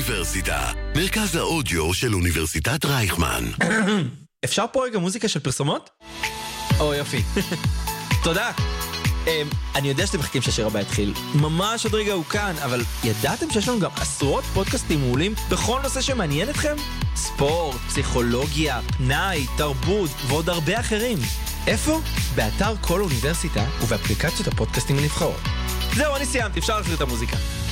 אוניברסיטה, מרכז האודיו של אוניברסיטת רייכמן. אפשר פה רגע מוזיקה של פרסומות? או יופי. תודה. אני יודע שאתם מחכים שהשיר הבא יתחיל. ממש עוד רגע הוא כאן, אבל ידעתם שיש לנו גם עשרות פודקאסטים מעולים בכל נושא שמעניין אתכם? ספורט, פסיכולוגיה, פנאי, תרבות ועוד הרבה אחרים. איפה? באתר כל אוניברסיטה ובאפליקציות הפודקאסטים הנבחרות. זהו, אני סיימתי, אפשר להחזיר את המוזיקה.